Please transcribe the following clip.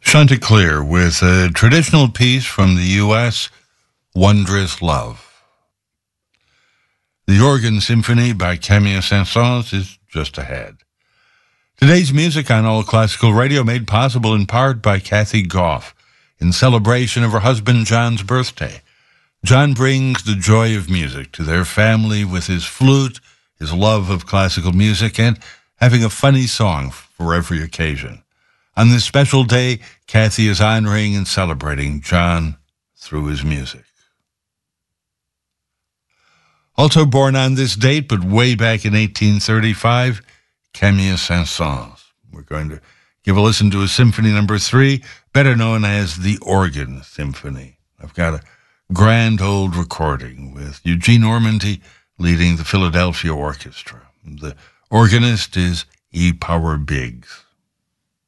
Chanticleer with a traditional piece from the U.S., Wondrous Love. The Organ Symphony by Camille Saint-Saëns is just ahead. Today's music on All Classical Radio made possible in part by Kathy Goff in celebration of her husband John's birthday. John brings the joy of music to their family with his flute, his love of classical music, and having a funny song for every occasion. On this special day, Kathy is honoring and celebrating John through his music. Also born on this date, but way back in 1835, Camille Saint-Saëns. We're going to give a listen to his Symphony No. 3, better known as the Organ Symphony. I've got a grand old recording with Eugene Ormandy leading the Philadelphia Orchestra. The organist is E. Power Biggs.